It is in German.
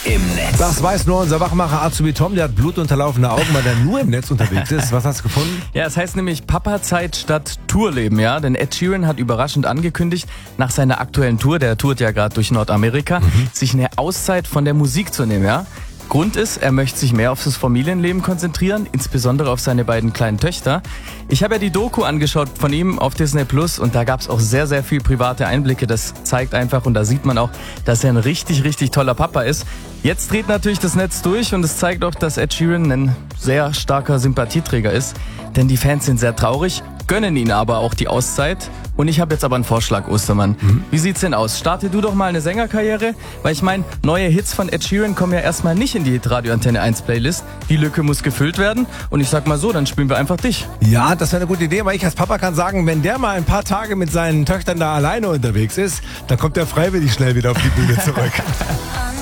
im Netz. Das weiß nur unser Wachmacher Azubi Tom, der hat blutunterlaufene Augen, weil der nur im Netz unterwegs ist. Was hast du gefunden? Ja, es heißt nämlich Papa-Zeit statt Tourleben, ja. Denn Ed Sheeran hat überraschend angekündigt, nach seiner aktuellen Tour, der tourt ja gerade durch Nordamerika, sich eine Auszeit von der Musik zu nehmen, ja. Grund ist, er möchte sich mehr auf das Familienleben konzentrieren, insbesondere auf seine beiden kleinen Töchter. Ich habe ja die Doku angeschaut von ihm auf Disney Plus und da gab es auch sehr, sehr viel private Einblicke. Das zeigt einfach und da sieht man auch, dass er ein richtig, richtig toller Papa ist. Jetzt dreht natürlich das Netz durch und es zeigt auch, dass Ed Sheeran ein sehr starker Sympathieträger ist. Denn die Fans sind sehr traurig, gönnen ihn aber auch die Auszeit. Und ich habe jetzt aber einen Vorschlag, Ostermann. Wie sieht's denn aus? Starte du doch mal eine Sängerkarriere? Weil ich meine, neue Hits von Ed Sheeran kommen ja erstmal nicht in die Hitradio Antenne 1 Playlist. Die Lücke muss gefüllt werden. Und ich sag mal so, dann spielen wir einfach dich. Ja, das wäre eine gute Idee, weil ich als Papa kann sagen, wenn der mal ein paar Tage mit seinen Töchtern da alleine unterwegs ist, dann kommt er freiwillig schnell wieder auf die Bühne zurück.